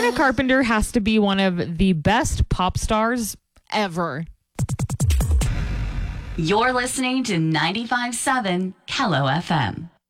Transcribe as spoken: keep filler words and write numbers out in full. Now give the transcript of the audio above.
Sabrina Carpenter has to be one of the best pop stars ever. You're listening to ninety-five point seven Kello F M.